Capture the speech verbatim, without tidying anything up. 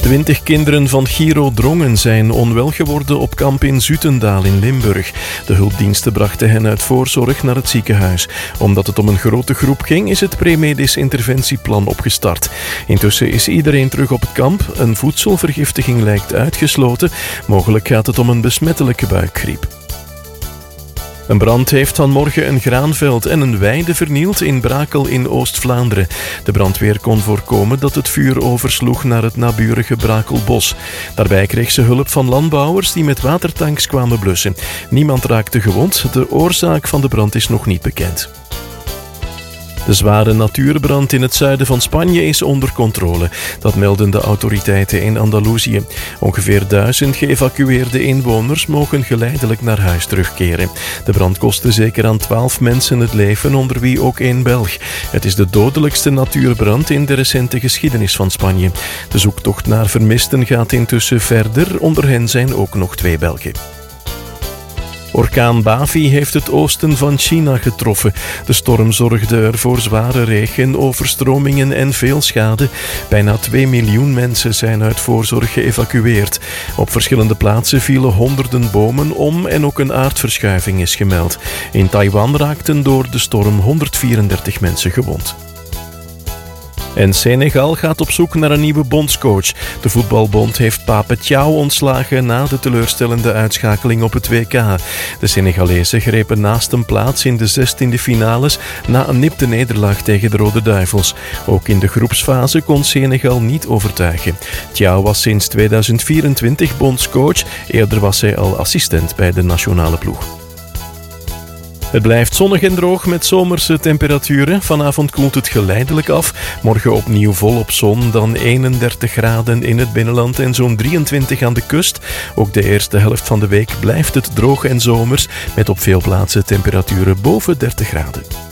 Twintig kinderen van Giro Drongen zijn onwel geworden op kamp in Zutendaal in Limburg. De hulpdiensten brachten hen uit voorzorg naar het ziekenhuis. Omdat het om een grote groep ging, is het premedisch interventieplan opgestart. Intussen is iedereen terug op het kamp. Een voedselvergiftiging lijkt uitgesloten. Mogelijk gaat het om een besmettelijke buikgriep. Een brand heeft vanmorgen een graanveld en een weide vernield in Brakel in Oost-Vlaanderen. De brandweer kon voorkomen dat het vuur oversloeg naar het naburige Brakelbos. Daarbij kreeg ze hulp van landbouwers die met watertanks kwamen blussen. Niemand raakte gewond. De oorzaak van de brand is nog niet bekend. De zware natuurbrand in het zuiden van Spanje is onder controle. Dat melden de autoriteiten in Andalusië. Ongeveer duizend geëvacueerde inwoners mogen geleidelijk naar huis terugkeren. De brand kostte zeker aan twaalf mensen het leven, onder wie ook één Belg. Het is de dodelijkste natuurbrand in de recente geschiedenis van Spanje. De zoektocht naar vermisten gaat intussen verder. Onder hen zijn ook nog twee Belgen. Orkaan Bavi heeft het oosten van China getroffen. De storm zorgde er voor zware regen, overstromingen en veel schade. Bijna twee miljoen mensen zijn uit voorzorg geëvacueerd. Op verschillende plaatsen vielen honderden bomen om en ook een aardverschuiving is gemeld. In Taiwan raakten door de storm honderdvierendertig mensen gewond. En Senegal gaat op zoek naar een nieuwe bondscoach. De voetbalbond heeft Pape Thiaw ontslagen na de teleurstellende uitschakeling op het W K. De Senegalezen grepen naast een plaats in de zestiende finales na een nipte nederlaag tegen de Rode Duivels. Ook in de groepsfase kon Senegal niet overtuigen. Thiaw was sinds tweeduizend vierentwintig bondscoach. Eerder was hij al assistent bij de nationale ploeg. Het blijft zonnig en droog met zomerse temperaturen. Vanavond koelt het geleidelijk af. Morgen opnieuw volop zon, dan eenendertig graden in het binnenland en zo'n drieëntwintig aan de kust. Ook de eerste helft van de week blijft het droog en zomers, met op veel plaatsen temperaturen boven dertig graden.